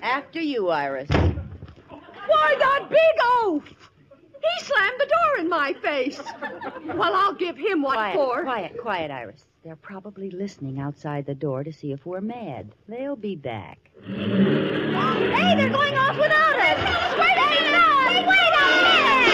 After you, Iris. Why, that big oaf! He slammed the door in my face. Well, I'll give him what for. Quiet, Iris. They're probably listening outside the door to see if we're mad. They'll be back.